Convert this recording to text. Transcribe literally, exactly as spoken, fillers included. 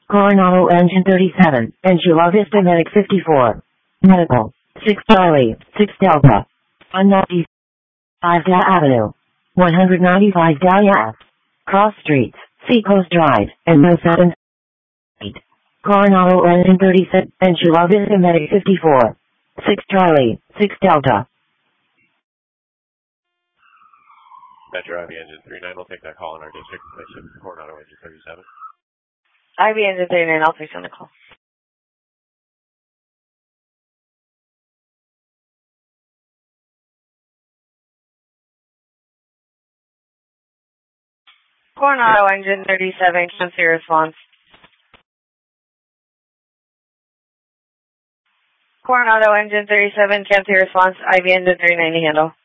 Coronado Engine thirty-seven, and Chula Vista Medic fifty-four. Medical, six Charlie, six Delta. one ninety-five Dahlia Avenue. one ninety-five Dahlia Ave. Cross Streets, Seacoast Drive, and No seven. Coronado Engine thirty-seven, and Chula Vista Medic fifty-four. six Charlie, six Delta. Metro I V Engine thirty-nine, we'll take that call in our district. Station Coronado Engine thirty-seven. I V Engine thirty-nine, I'll take on the call. Coronado Engine thirty-seven, cancel your response. Coronado Engine thirty-seven, cancel your response. I V Engine thirty-nine to handle.